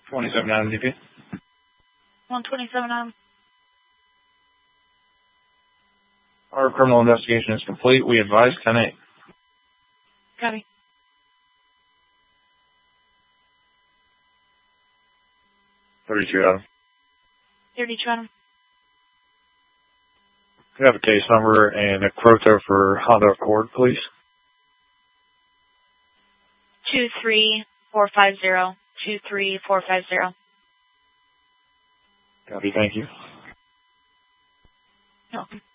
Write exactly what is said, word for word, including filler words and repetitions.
twenty-seven Adam D P. one twenty-seven Adam. Our criminal investigation is complete. We advise ten eight. Copy. thirty-two Adam. thirty-two Adam. Can I have a case number and a quota for Honda Accord, please? two three four five zero. two three four five zero. Copy, thank you. Welcome.